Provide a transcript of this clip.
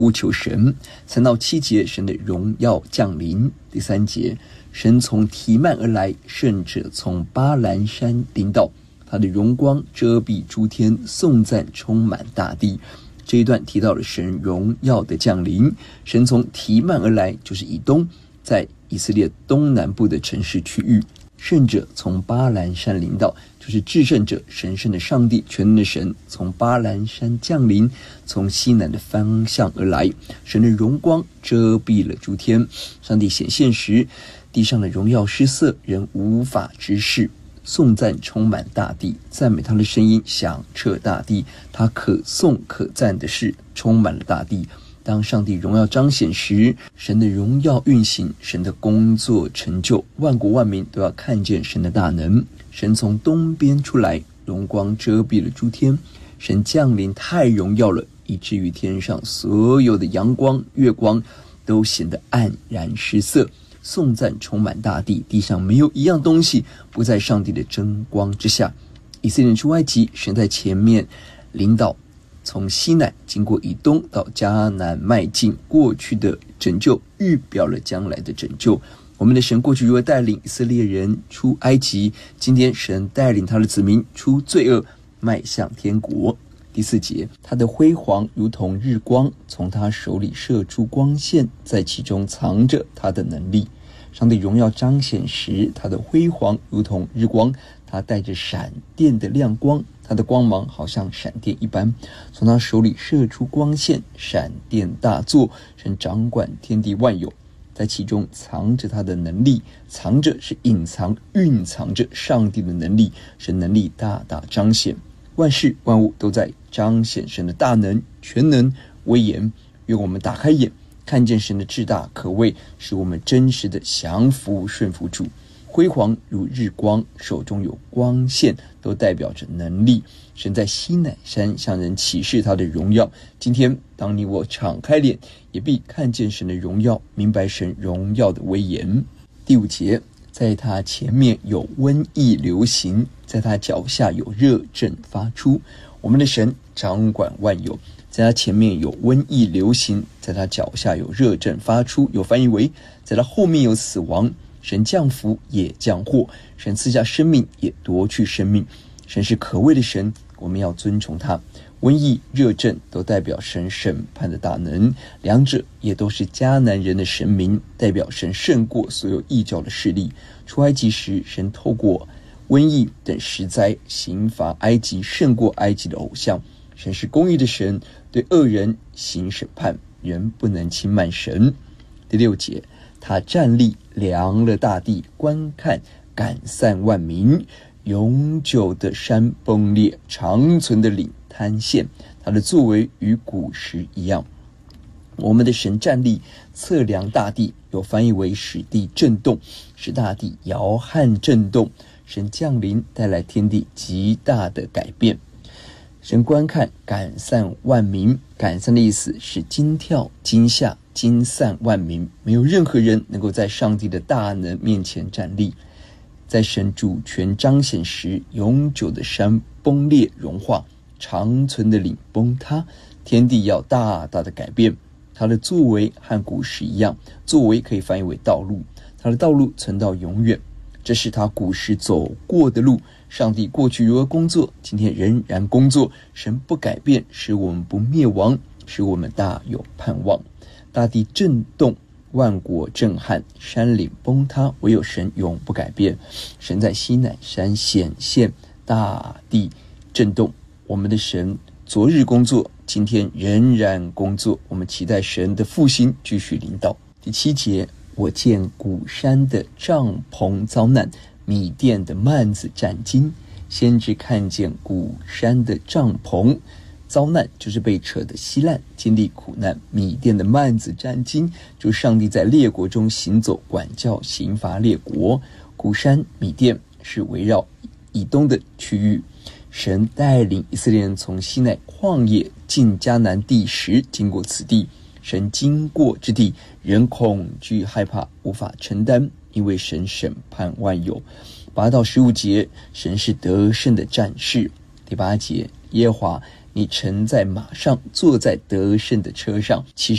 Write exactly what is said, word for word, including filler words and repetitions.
呼求神。三到七节，神的荣耀降临。第三节，神从提曼而来，圣者从巴兰山临到，他的荣光遮蔽诸天，颂赞充满大地。这一段提到了神荣耀的降临。神从提曼而来，就是以东，在以色列东南部的城市区域。圣者从巴兰山临到，就是至圣者神圣的上帝，全能的神从巴兰山降临，从西南的方向而来。神的荣光遮蔽了诸天，上帝显现时，地上的荣耀失色，人无法直视。颂赞充满大地，赞美他的声音响彻大地，他可颂可赞的事充满了大地。当上帝荣耀彰显时，神的荣耀运行，神的工作成就，万国万民都要看见神的大能。神从东边出来，荣光遮蔽了诸天，神降临太荣耀了，以至于天上所有的阳光月光都显得黯然失色。颂赞充满大地，地上没有一样东西不在上帝的真光之下。以色列人出埃及，神在前面领导，从西乃经过以东到迦南迈进，过去的拯救预表了将来的拯救。我们的神过去如何带领以色列人出埃及，今天神带领他的子民出罪恶，迈向天国。第四节，他的辉煌如同日光，从他手里射出光线，在其中藏着他的能力。上帝荣耀彰显时，他的辉煌如同日光，他带着闪电的亮光，他的光芒好像闪电一般，从他手里射出光线，闪电大作，神掌管天地万有，在其中藏着他的能力。藏着是隐藏蕴藏着上帝的能力，神能力大大彰显，万事万物都在彰显神的大能、全能、威严。愿我们打开眼，看见神的至大可畏，使我们真实的降服顺服主。辉煌如日光，手中有光线，都代表着能力。神在西乃山向人启示他的荣耀。今天当你我敞开脸，也必看见神的荣耀，明白神荣耀的威严。第五节，在他前面有瘟疫流行，在他脚下有热症发出。我们的神掌管万有，在他前面有瘟疫流行，在他脚下有热症发出，有翻译为在他后面有死亡。神降福也降祸，神赐下生命也夺去生命。神是可畏的神，我们要尊崇他。瘟疫、热症都代表神审判的大能，两者也都是迦南人的神明，代表神胜过所有异教的势力。出埃及时，神透过瘟疫等十灾刑罚埃及，胜过埃及的偶像。神是公义的神，对恶人行审判，人不能轻慢神。第六节，他站立量了大地，观看赶散万民，永久的山崩裂，长存的岭坍陷，他的作为与古时一样。我们的神站立测量大地，有翻译为使地震动，使大地摇撼震动。神降临，带来天地极大的改变。神观看赶散万民，赶散的意思是惊跳、惊吓、惊散万民，没有任何人能够在上帝的大能面前站立。在神主权彰显时，永久的山崩裂融化，长存的岭崩塌，天地要大大的改变。他的作为和古时一样，作为可以翻译为道路，他的道路存到永远，这是他古时走过的路。上帝过去如何工作，今天仍然工作。神不改变，使我们不灭亡，使我们大有盼望。大地震动，万国震撼，山岭崩塌，唯有神永不改变。神在西乃山显现，大地震动。我们的神昨日工作，今天仍然工作。我们期待神的复兴继续领导。第七节，我见古山的帐篷遭难，米甸的幔子战惊。先知看见古山的帐篷遭难，就是被扯得稀烂，经历苦难。米甸的幔子战惊，就是上帝在列国中行走，管教刑罚列国。古山米甸是围绕以东的区域。神带领以色列人从西奈旷野进迦南地时，经过此地。神经过之地，人恐惧害怕，无法承担，因为神审判万有。八到十五节，神是得胜的战士。第八节，耶和华你乘在马上，坐在得胜的车上。其实